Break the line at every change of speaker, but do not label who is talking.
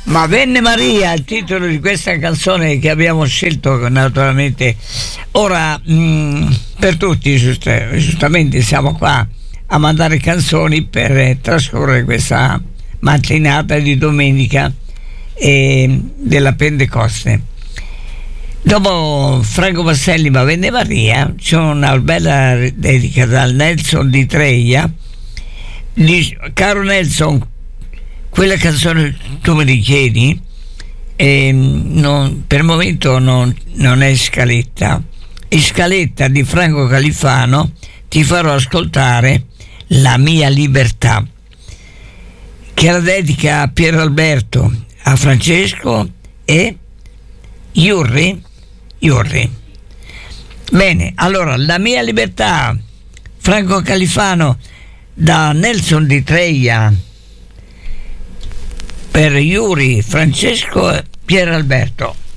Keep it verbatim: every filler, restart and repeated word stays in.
Ma Venne Maria, il titolo di questa canzone che abbiamo scelto naturalmente. Ora, mh, per tutti, giust- giustamente siamo qua a mandare canzoni per eh, trascorrere questa mattinata di domenica eh, della Pentecoste. Dopo Franco Pastelli ma Venne Maria, c'è una bella dedica dal Nelson di Treia. Dice, caro Nelson, quella canzone tu me li chiedi, eh, non, per il momento non, non è in scaletta. In scaletta di Franco Califano ti farò ascoltare La mia libertà, che la dedica a Piero Alberto, a Francesco e Iurri. Iurri. Bene, allora La mia libertà, Franco Califano, da Nelson di Treia, per Iuri, Francesco e Pier Alberto.